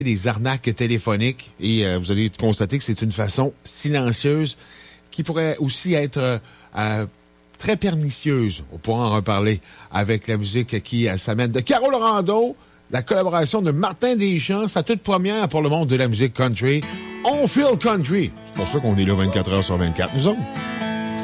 des arnaques téléphoniques et vous allez constater que c'est une façon silencieuse qui pourrait aussi être très pernicieuse. On pourra en reparler avec la musique qui s'amène de Caro Laurando, la collaboration de Martin Deschamps, sa toute première pour le monde de la musique country. On feel country. C'est pour ça qu'on est là 24 heures sur 24, nous autres.